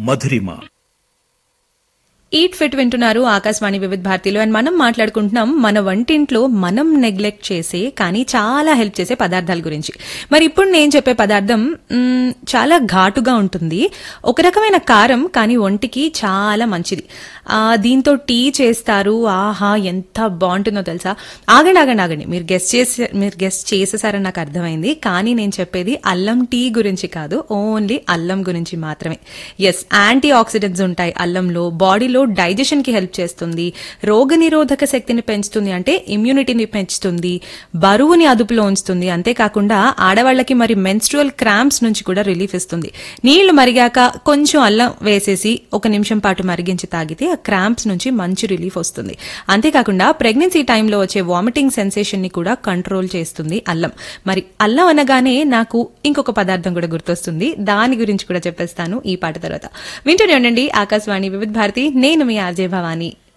మధురిమ. Eat fit వింటున్నారు ఆకాశవాణి వివిధ భారతిలో. అండ్ మనం మాట్లాడుకుంటున్నాం మన వంటింట్లో మనం నెగ్లెక్ట్ చేసే కానీ చాలా హెల్ప్ చేసే పదార్థాల గురించి. మరి ఇప్పుడు నేను చెప్పే పదార్థం చాలా ఘాటుగా ఉంటుంది. ఒక రకమైన కారం, కానీ ఒంటికి చాలా మంచిది. దీంతో టీ చేస్తారు. ఆహా, ఎంత బాగుంటుందో తెలుసా. ఆగండి, మీరు గెస్ట్ చేసేసారని నాకు అర్థమైంది. కానీ నేను చెప్పేది అల్లం టీ గురించి కాదు, ఓన్లీ అల్లం గురించి మాత్రమే. ఎస్, యాంటీ ఆక్సిడెంట్స్ ఉంటాయి అల్లంలో. బాడీలో డైజెషన్ కి హెల్ప్ చేస్తుంది, రోగ నిరోధక శక్తిని పెంచుతుంది, అంటే ఇమ్యూనిటీని పెంచుతుంది, బరువుని అదుపులో ఉంచుతుంది. అంతేకాకుండా ఆడవాళ్లకి మరి మెన్స్ట్రువల్ క్రాంప్స్ నుంచి కూడా రిలీఫ్ ఇస్తుంది. నీళ్లు మరిగాక కొంచెం అల్లం వేసేసి 1 నిమిషం పాటు మరిగించి తాగితే ఆ క్రాంప్స్ నుంచి మంచి రిలీఫ్ వస్తుంది. అంతేకాకుండా ప్రెగ్నెన్సీ టైంలో వచ్చే వామిటింగ్ సెన్సేషన్ ని కూడా కంట్రోల్ చేస్తుంది అల్లం. మరి అల్లం అనగానే నాకు ఇంకొక పదార్థం కూడా గుర్తొస్తుంది, దాని గురించి కూడా చెప్పేస్తాను ఈ పాట తర్వాత. వింటూనే ఉండండి ఆకాశవాణి వివిధ భారతి. నేను మీ ఆర్జే భవాని.